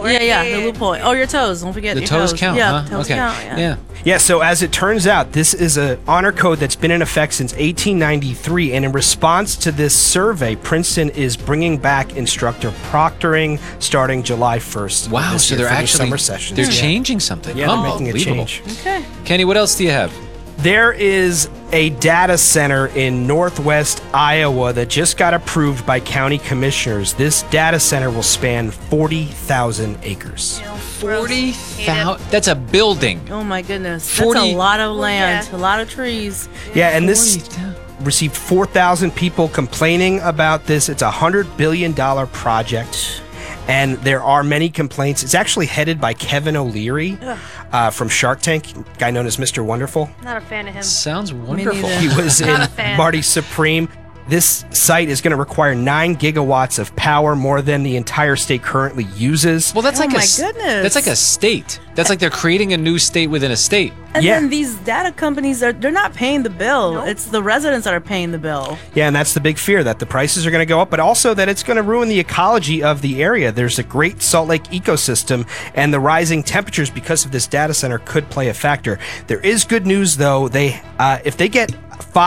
right? Yeah, the loophole. Oh, your toes. Don't forget The your toes count, Yeah, huh? the toes Okay. count. Yeah. Yeah, so as it turns out, this is an honor code that's been in effect since 1893, and in response to this survey, Princeton is bringing back instructor proctoring starting July 1st. Wow, this so year they're for the actually summer sessions. they're changing something. Yeah, they're making a Unbelievable. change. Okay. Kenny, what else do you have? There is a data center in northwest Iowa that just got approved by county commissioners. This data center will span 40,000 acres. 40,000. That's a building. Oh my goodness. 40 That's a lot of land, yeah. a lot of trees. Yeah, and this 40,000. received 4,000 people complaining about this. It's a $100 billion project, and there are many complaints. It's actually headed by Kevin O'Leary from Shark Tank, guy known as Mr. Wonderful. Not a fan of him. Sounds wonderful. neither. He was in Not a fan. Marty Supreme. This site is going to require 9 gigawatts of power, more than the entire state currently uses. Well, that's Oh like my a goodness. That's like a state. That's like they're creating a new state within a state. And Yeah. then these data companies they're not paying the bill. Nope. It's the residents that are paying the bill. Yeah, and that's the big fear, that the prices are going to go up, but also that it's going to ruin the ecology of the area. There's a great Salt Lake ecosystem, and the rising temperatures because of this data center could play a factor. There is good news, though. If they get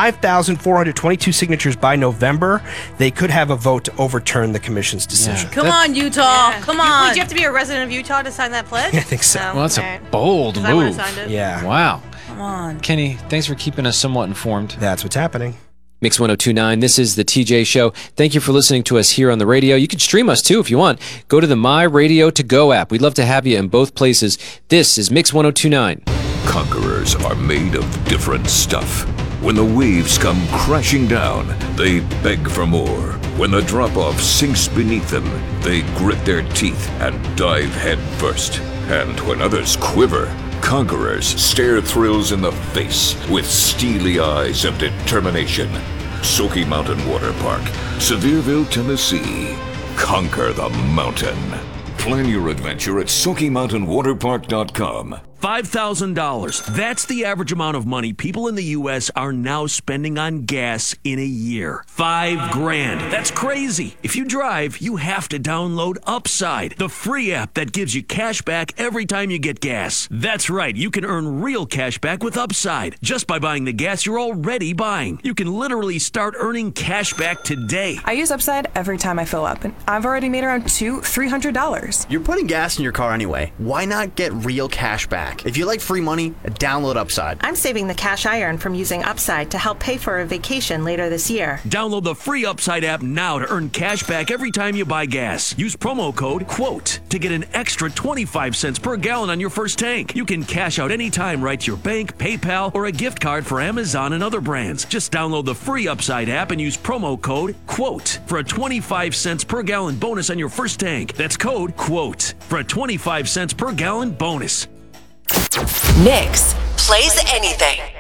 5,422 signatures by November, they could have a vote to overturn the commission's decision. Come on, Utah. Come on. Would you have to be a resident of Utah to sign that pledge? I think so. No. Well, that's All a right. bold 'Cause I would've move. signed it. Yeah, Wow. Come on. Kenny, thanks for keeping us somewhat informed. that's what's happening. Mix 1029, this is the TJ Show. Thank you for listening to us here on the radio. You can stream us too if you want. Go to the My Radio To Go app. We'd love to have you in both places. This is Mix 1029. Conquerors are made of different stuff. When the waves come crashing down, they beg for more. When the drop-off sinks beneath them, they grit their teeth and dive head first. And when others quiver, conquerors stare thrills in the face with steely eyes of determination. Smoky Mountain Water Park, Sevierville, Tennessee. Conquer the mountain. Plan your adventure at SmokyMountainWaterPark.com. $5,000. That's the average amount of money people in the U.S. are now spending on gas in a year. $5,000. That's crazy. If you drive, you have to download Upside, the free app that gives you cash back every time you get gas. That's right. You can earn real cash back with Upside just by buying the gas you're already buying. You can literally start earning cash back today. I use Upside every time I fill up, and I've already made around $300. You're putting gas in your car anyway. Why not get real cash back? If you like free money, download Upside. I'm saving the cash I earn from using Upside to help pay for a vacation later this year. Download the free Upside app now to earn cash back every time you buy gas. Use promo code QUOTE to get an extra 25 cents per gallon on your first tank. You can cash out anytime right to your bank, PayPal, or a gift card for Amazon and other brands. Just download the free Upside app and use promo code QUOTE for a 25 cents per gallon bonus on your first tank. That's code QUOTE for a 25 cents per gallon bonus. Mix plays anything.